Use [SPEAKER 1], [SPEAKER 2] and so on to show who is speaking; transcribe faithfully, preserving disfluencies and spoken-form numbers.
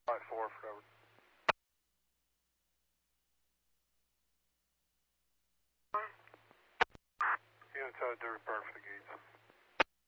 [SPEAKER 1] Flight four, forever. Units out there, prepare for the gates.